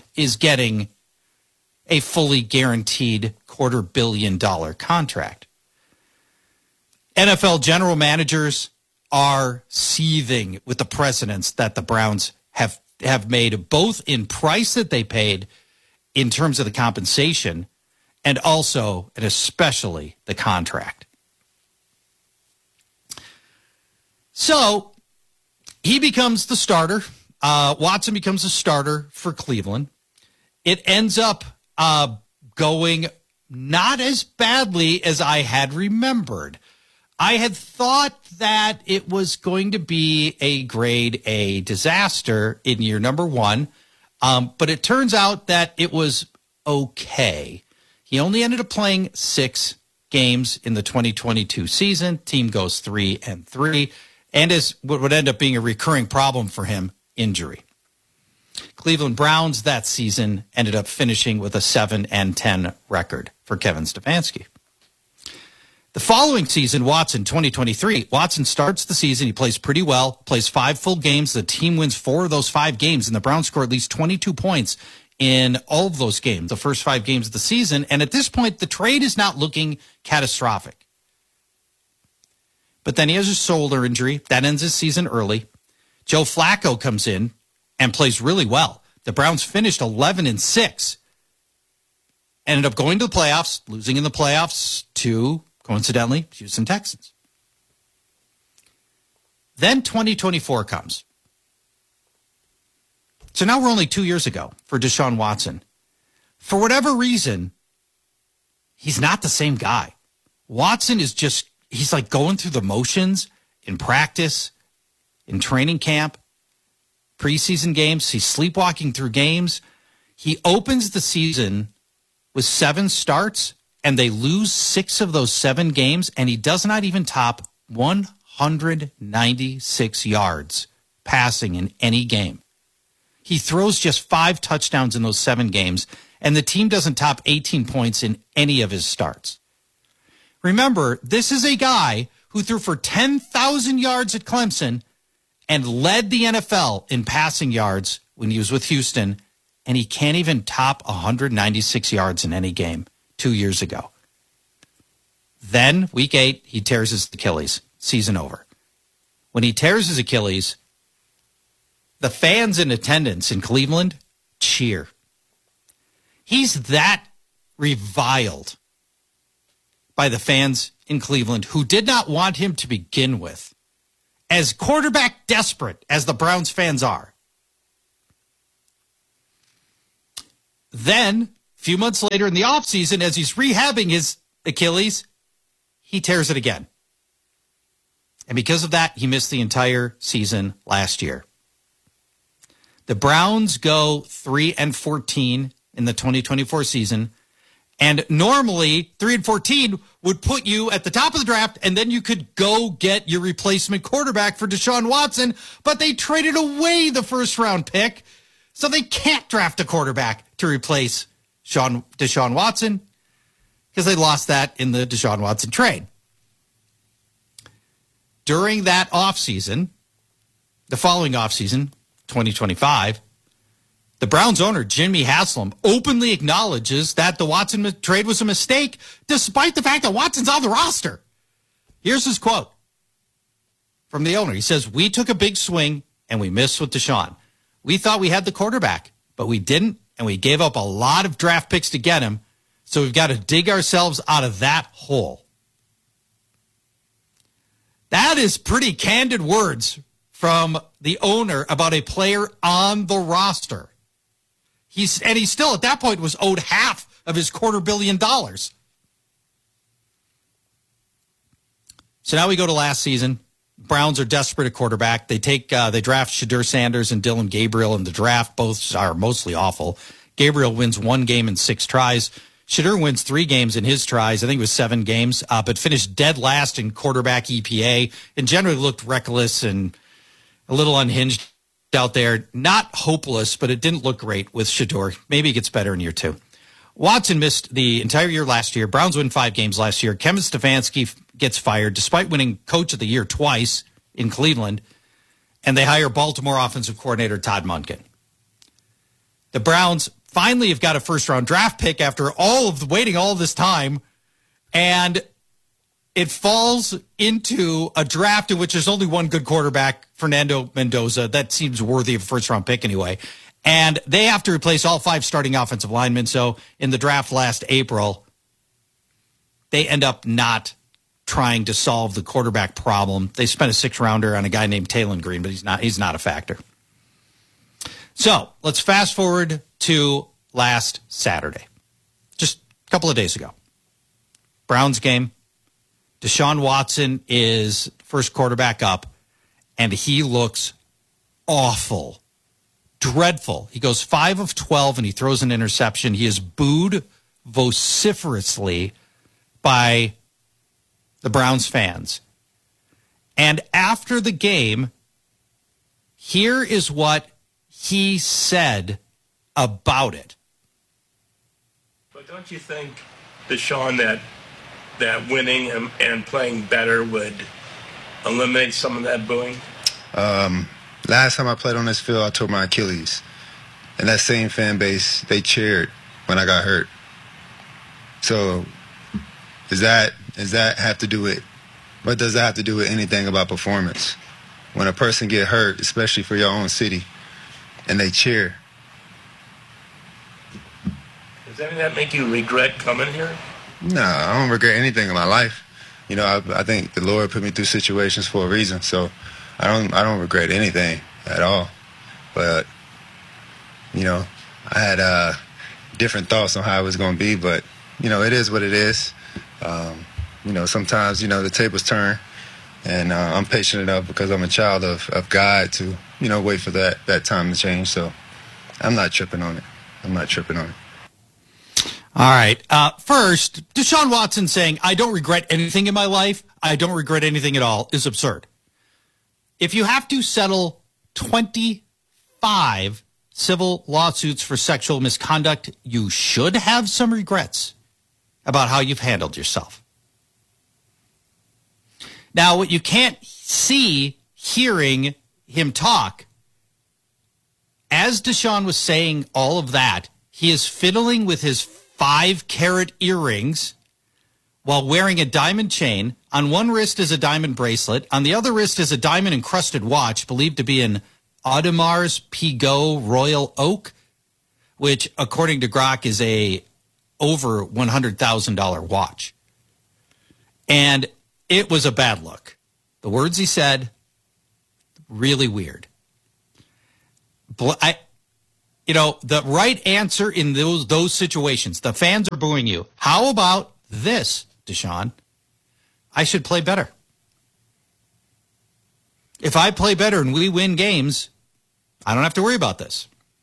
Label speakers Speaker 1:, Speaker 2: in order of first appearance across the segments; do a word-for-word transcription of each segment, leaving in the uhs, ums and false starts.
Speaker 1: is getting a fully guaranteed quarter billion dollar contract. N F L general managers are seething with the precedents that the Browns have, have made, both in price that they paid in terms of the compensation and also and especially the contract. So he becomes the starter. Uh, Watson becomes a starter for Cleveland. It ends up uh, going not as badly as I had remembered. I had thought that it was going to be a grade A disaster in year number one, um, but it turns out that it was okay. He only ended up playing six games in the twenty twenty-two season. Team goes three and three, and is what would end up being a recurring problem for him, injury. Cleveland Browns that season ended up finishing with a seven and ten record for Kevin Stefanski. The following season, Watson, twenty twenty-three, Watson starts the season. He plays pretty well, plays five full games. The team wins four of those five games, and the Browns score at least twenty-two points in all of those games, the first five games of the season. And at this point, the trade is not looking catastrophic. But then he has a shoulder injury. That ends his season early. Joe Flacco comes in and plays really well. The Browns finished eleven and six. Ended up going to the playoffs, losing in the playoffs to, coincidentally, Houston Texans. Then twenty twenty-four comes. So now we're only two years ago for Deshaun Watson. For whatever reason, he's not the same guy. Watson is just, he's like going through the motions in practice, in training camp, preseason games. He's sleepwalking through games. He opens the season with seven starts, and they lose six of those seven games, and he does not even top one hundred ninety-six yards passing in any game. He throws just five touchdowns in those seven games, and the team doesn't top eighteen points in any of his starts. Remember, this is a guy who threw for ten thousand yards at Clemson and led the N F L in passing yards when he was with Houston, and he can't even top one hundred ninety-six yards in any game two years ago. Then, week eight, he tears his Achilles. Season over. When he tears his Achilles, the fans in attendance in Cleveland cheer. He's that reviled by the fans in Cleveland who did not want him to begin with. As quarterback desperate as the Browns fans are. Then, a few months later in the offseason, as he's rehabbing his Achilles, he tears it again. And because of that, he missed the entire season last year. The Browns go three and fourteen in the twenty twenty-four season. And normally, three and fourteen would put you at the top of the draft, and then you could go get your replacement quarterback for Deshaun Watson. But they traded away the first-round pick, so they can't draft a quarterback to replace Sean, Deshaun Watson because they lost that in the Deshaun Watson trade. During that offseason, the following offseason, twenty twenty-five, the Browns owner, Jimmy Haslam, openly acknowledges that the Watson trade was a mistake, despite the fact that Watson's on the roster. Here's his quote from the owner. He says, "We took a big swing and we missed with Deshaun. We thought we had the quarterback, but we didn't, and we gave up a lot of draft picks to get him, so we've got to dig ourselves out of that hole." That is pretty candid words from the owner about a player on the roster. He's and he still at that point was owed half of his quarter billion dollars. So now we go to last season. Browns are desperate at quarterback. They take uh, they draft Shadur Sanders and Dylan Gabriel in the draft. Both are mostly awful. Gabriel wins one game in six tries. Shadur wins three games in his tries. I think it was seven games, uh, but finished dead last in quarterback E P A and generally looked reckless and a little unhinged out there. Not hopeless, but it didn't look great with Shadur. Maybe it gets better in year two. Watson missed the entire year last year. Browns win five games last year. Kevin Stefanski gets fired despite winning Coach of the Year twice in Cleveland, and they hire Baltimore offensive coordinator Todd Monken. The Browns finally have got a first round draft pick after all of the waiting all this time. And it falls into a draft in which there's only one good quarterback, Fernando Mendoza. That seems worthy of a first round pick anyway. And they have to replace all five starting offensive linemen. So in the draft last April, they end up not trying to solve the quarterback problem. They spent a six rounder on a guy named Taylon Green, but he's not, he's not a factor. So let's fast forward to last Saturday, just a couple of days ago. Browns game. Deshaun Watson is first quarterback up, and he looks awful, dreadful. He goes five of twelve, and he throws an interception. He is booed vociferously by the Browns fans. And after the game, here is what he said about it.
Speaker 2: But don't you think, Deshaun, that that winning and, and playing better would eliminate some of that booing?
Speaker 3: Um, last time I played on this field, I tore my Achilles. And that same fan base, they cheered when I got hurt. So does that, does that have to do with, what does that have to do with anything about performance? When a person get hurt, especially for your own city, and they cheer.
Speaker 2: Does any of that make you regret coming here?
Speaker 3: No, I don't regret anything in my life. You know, I, I think the Lord put me through situations for a reason, so I don't I don't regret anything at all. But, you know, I had uh, different thoughts on how it was going to be, but, you know, it is what it is. Um, you know, sometimes, you know, the tables turn, and uh, I'm patient enough because I'm a child of, of God to, you know, wait for that, that time to change. So I'm not tripping on it. I'm not tripping on it.
Speaker 1: All right. Uh, first, Deshaun Watson saying, I don't regret anything in my life, I don't regret anything at all, is absurd. If you have to settle twenty-five civil lawsuits for sexual misconduct, you should have some regrets about how you've handled yourself. Now, what you can't see hearing him talk, as Deshaun was saying all of that, he is fiddling with his five-carat earrings while wearing a diamond chain. On one wrist is a diamond bracelet. On the other wrist is a diamond-encrusted watch believed to be an Audemars Piguet Royal Oak, which, according to Grok, is a over one hundred thousand dollars watch. And it was a bad look. The words he said, really weird. I... You know, the right answer in those those situations, the fans are booing you. How about this, Deshaun? I should play better. If I play better and we win games, I don't have to worry about this.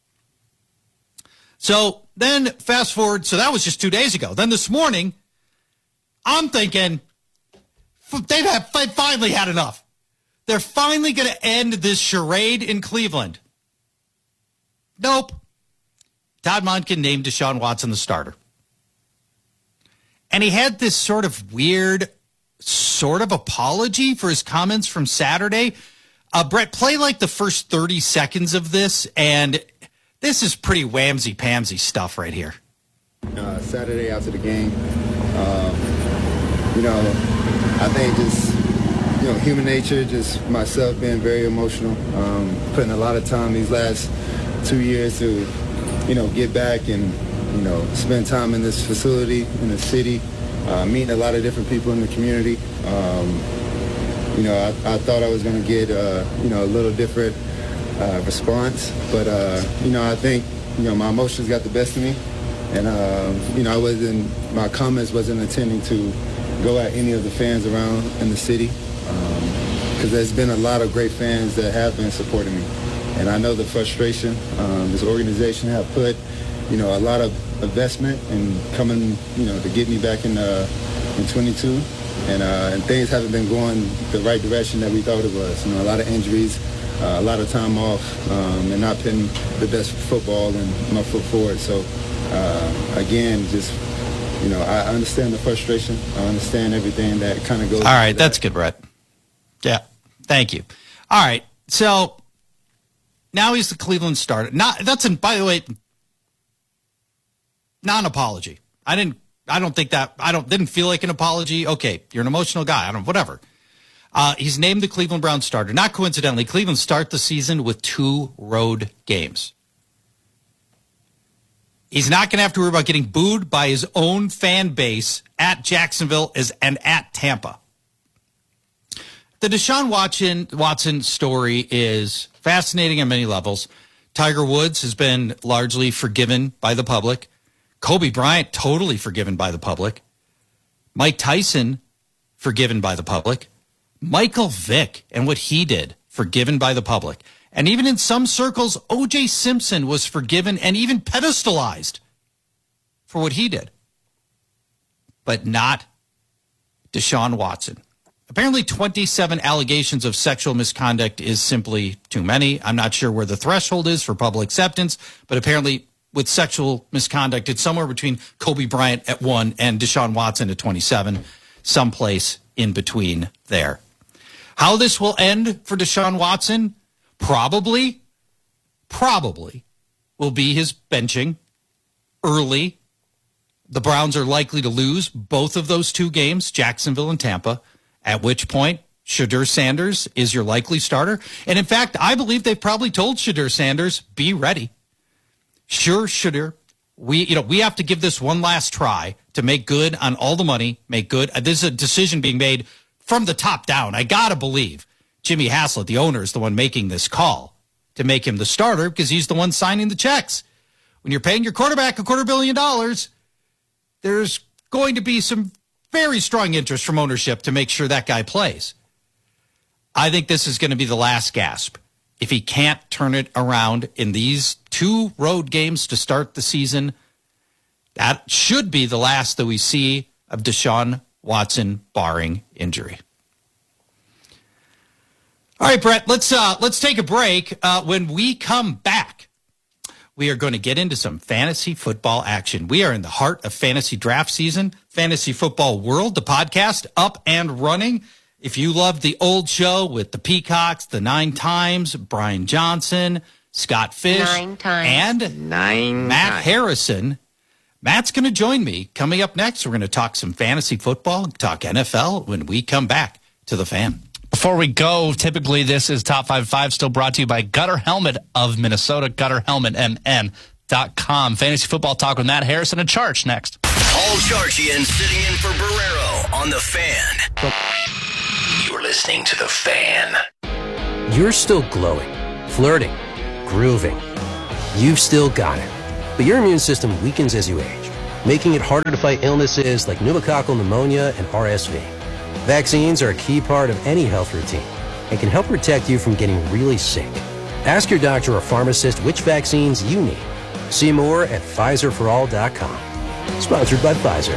Speaker 1: So then fast forward. So that was just two days ago. Then this morning, I'm thinking they've had, finally had enough. They're finally going to end this charade in Cleveland. Nope. Todd Monken named Deshaun Watson the starter. And he had this sort of weird sort of apology for his comments from Saturday. Uh, Brett, play like the first thirty seconds of this, and this is pretty whamsy-pamsy stuff right here.
Speaker 3: Uh, Saturday after the game, um, you know, I think just, you know, human nature, just myself being very emotional, um, putting a lot of time these last two years to, you know, get back and, you know, spend time in this facility, in the city, uh, meeting a lot of different people in the community. Um, you know, I, I thought I was going to get, uh, you know, a little different uh, response. But, uh, you know, I think, you know, my emotions got the best of me. And, uh, you know, I wasn't, my comments wasn't intending to go at any of the fans around in the city. Because um, there's been a lot of great fans that have been supporting me. And I know the frustration um, this organization have put, you know, a lot of investment in coming, you know, to get me back in uh, in twenty-two. And, uh, and things haven't been going the right direction that we thought it was. You know, a lot of injuries, uh, a lot of time off, um, and not putting the best football and my foot forward. So, uh, again, just, you know, I understand the frustration. I understand everything that kind of goes.
Speaker 1: All right, that's good, Brett. Yeah, thank you. All right, so now he's the Cleveland starter. Not that's in, by the way, Non-apology. I didn't, I don't think that, I don't, didn't feel like an apology. Okay, you're an emotional guy. I don't, whatever. Uh, he's named the Cleveland Browns starter. Not coincidentally, Cleveland start the season with two road games. He's not going to have to worry about getting booed by his own fan base at Jacksonville as, and at Tampa. The Deshaun Watson, Watson story is fascinating on many levels. Tiger Woods has been largely forgiven by the public. Kobe Bryant, totally forgiven by the public. Mike Tyson, forgiven by the public. Michael Vick and what he did, forgiven by the public. And even in some circles, O J Simpson was forgiven and even pedestalized for what he did. But not Deshaun Watson. Apparently twenty-seven allegations of sexual misconduct is simply too many. I'm not sure where the threshold is for public acceptance, but apparently with sexual misconduct, it's somewhere between Kobe Bryant at one and Deshaun Watson at twenty-seven, someplace in between there. How this will end for Deshaun Watson, probably, probably will be his benching early. The Browns are likely to lose both of those two games, Jacksonville and Tampa, at which point Shedeur Sanders is your likely starter. And in fact, I believe they've probably told Shedeur Sanders, be ready. Sure, Shedeur, we, you know, we have to give this one last try to make good on all the money, make good. This is a decision being made from the top down. I got to believe Jimmy Haslett, the owner, is the one making this call to make him the starter because he's the one signing the checks. When you're paying your quarterback a quarter billion dollars, there's going to be some very strong interest from ownership to make sure that guy plays. I think this is going to be the last gasp. If he can't turn it around in these two road games to start the season, that should be the last that we see of Deshaun Watson, barring injury. All right, Brett, let's uh, let's take a break. Uh, when we come back, we are going to get into some fantasy football action. We are in the heart of fantasy draft season. Fantasy Football World, the podcast, up and running. If you loved the old show with the Peacocks, the Nine Times, Brian Johnson, Scott Fish,
Speaker 4: Nine times.
Speaker 1: and
Speaker 4: Nine
Speaker 1: Matt
Speaker 4: times.
Speaker 1: Harrison, Matt's going to join me. Coming up next, we're going to talk some fantasy football, talk N F L when we come back to the Fan.
Speaker 5: Before we go, typically this is Top five five, still brought to you by Gutter Helmet of Minnesota, gutter helmet m n dot com. Fantasy Football Talk with Matt Harrison and Charch next.
Speaker 6: Paul Charchian sitting in for Barrero on The Fan. You're listening to The Fan.
Speaker 7: You're still glowing, flirting, grooving. You've still got it. But your immune system weakens as you age, making it harder to fight illnesses like pneumococcal pneumonia and R S V. Vaccines are a key part of any health routine and can help protect you from getting really sick. Ask your doctor or pharmacist which vaccines you need. See more at Pfizer for all dot com. Sponsored by Pfizer.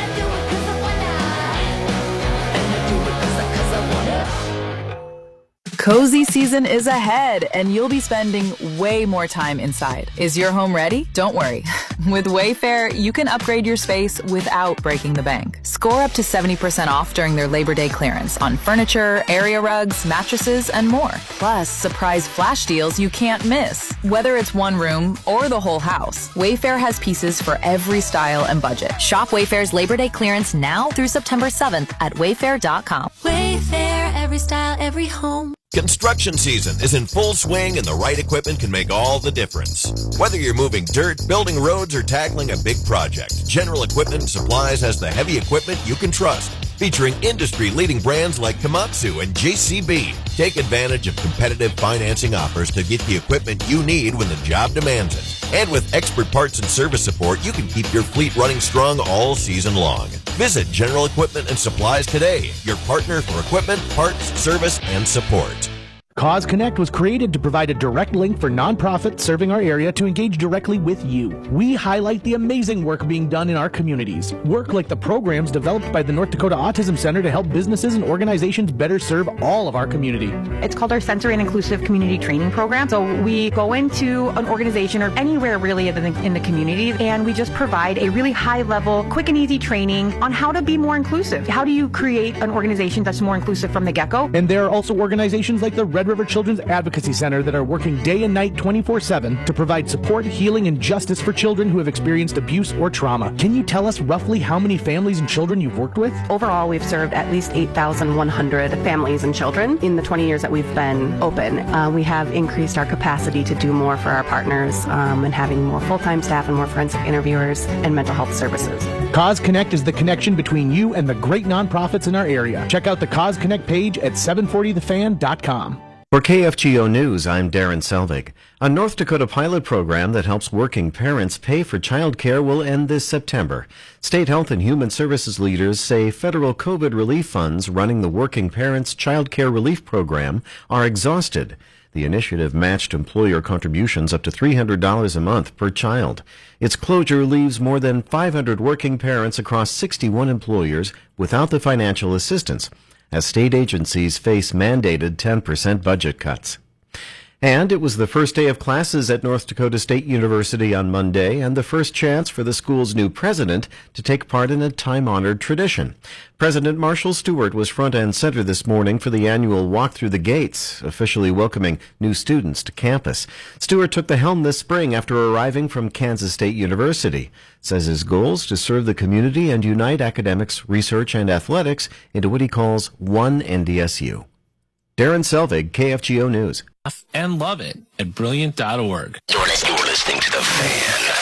Speaker 8: Cozy season is ahead, and you'll be spending way more time inside. Is your home ready? Don't worry. With Wayfair, you can upgrade your space without breaking the bank. Score up to seventy percent off during their Labor Day clearance on furniture, area rugs, mattresses, and more. Plus, surprise flash deals you can't miss. Whether it's one room or the whole house, Wayfair has pieces for every style and budget.
Speaker 9: Shop Wayfair's Labor Day clearance now through September seventh at wayfair dot com.
Speaker 10: Wayfair, every style, every home.
Speaker 11: Construction season is in full swing, and the right equipment can make all the difference. Whether you're moving dirt, building roads, or tackling a big project, General Equipment and Supplies has the heavy equipment you can trust. Featuring industry-leading brands like Komatsu and J C B. Take advantage of competitive financing offers to get the equipment you need when the job demands it. And with expert parts and service support, you can keep your fleet running strong all season long. Visit General Equipment and Supplies today, your partner for equipment, parts, service, and support.
Speaker 12: Cause Connect was created to provide a direct link for nonprofits serving our area to engage directly with you. We highlight the amazing work being done in our communities. Work like the programs developed by the North Dakota Autism Center to help businesses and organizations better serve all of our community.
Speaker 13: It's called our Sensory and Inclusive Community Training Program. So we go into an organization or anywhere really in the, in the community, and we just provide a really high level, quick and easy training on how to be more inclusive. How do you create an organization that's more inclusive from the get-go?
Speaker 12: And there are also organizations like the Red River Children's Advocacy Center that are working day and night twenty-four seven to provide support, healing, and justice for children who have experienced abuse or trauma. Can you tell us roughly how many families and children you've worked with?
Speaker 4: Overall, we've served at least eight thousand one hundred families and children in the twenty years that we've been open. Uh, we have increased our capacity to do more for our partners um, and having more full-time staff and more forensic interviewers and mental health services.
Speaker 12: Cause Connect is the connection between you and the great nonprofits in our area. Check out the Cause Connect page at seven forty the fan dot com.
Speaker 14: For K F G O News, I'm Darren Selvig. A North Dakota pilot program that helps working parents pay for child care will end this September. State Health and Human Services leaders say federal COVID relief funds running the Working Parents Child Care Relief Program are exhausted. The initiative matched employer contributions up to three hundred dollars a month per child. Its closure leaves more than five hundred working parents across sixty-one employers without the financial assistance, as state agencies face mandated ten percent budget cuts. And it was the first day of classes at North Dakota State University on Monday, and the first chance for the school's new president to take part in a time-honored tradition. President Marshall Stewart was front and center this morning for the annual Walk Through the Gates, officially welcoming new students to campus. Stewart took the helm this spring after arriving from Kansas State University. Says his goal is to serve the community and unite academics, research, and athletics into what he calls one N D S U. Darren Selvig, K F G O News.
Speaker 15: And love it at brilliant dot org.
Speaker 6: You're listening to The Fan.